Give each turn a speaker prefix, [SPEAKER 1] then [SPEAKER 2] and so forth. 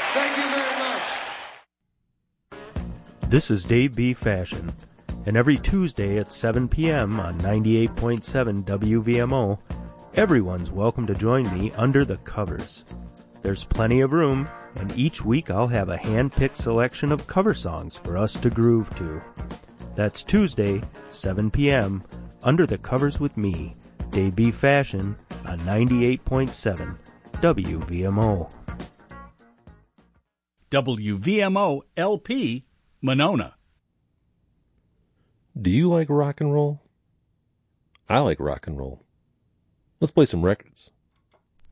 [SPEAKER 1] Thank you very much.
[SPEAKER 2] This is Dave B. Fashion, and every Tuesday at 7 p.m. on 98.7 WVMO, everyone's welcome to join me under the covers. There's plenty of room, and each week I'll have a hand-picked selection of cover songs for us to groove to. That's Tuesday, 7 p.m., Under the Covers with me, Dave B. Fashion, on 98.7 WVMO.
[SPEAKER 3] WVMO LP, Monona.
[SPEAKER 4] Do you like rock and roll? I like rock and roll. Let's play some records.